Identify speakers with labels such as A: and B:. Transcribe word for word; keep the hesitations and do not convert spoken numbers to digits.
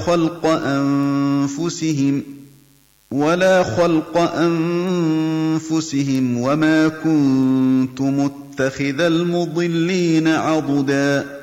A: خلق أنفسهم ولا خلق أنفسهم وما كنت متخذ المضلين عضدا